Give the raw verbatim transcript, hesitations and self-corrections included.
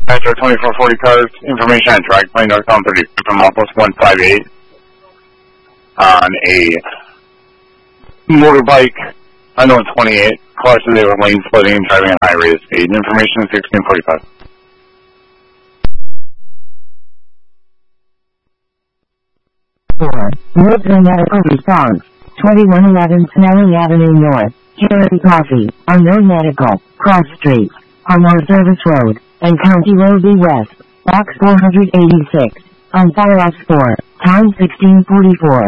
Metro twenty-four forty cars, information on drag plane northbound thirty-two from Outpost one five eight on a motorbike, unknown twenty-eight, cars they were lane splitting and driving at high rate of speed. Information sixteen forty-five. four. Woodland Medical Response, twenty-one eleven Snelling Avenue North, Karen Coffee, Unknown Medical, Cross Street, Harmar Service Road, and County Road B West, Box four eighty-six, on Fire Ops four, time sixteen forty-four.